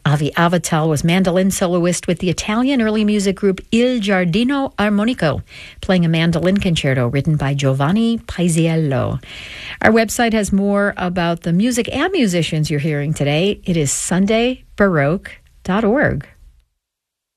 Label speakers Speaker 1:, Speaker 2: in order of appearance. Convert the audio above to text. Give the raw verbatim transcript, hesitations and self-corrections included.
Speaker 1: Avi Avital was mandolin soloist with the Italian early music group Il Giardino Armonico, playing a mandolin concerto written by Giovanni Paisiello. Our website has more about the music and musicians you're hearing today. It is sunday baroque dot org.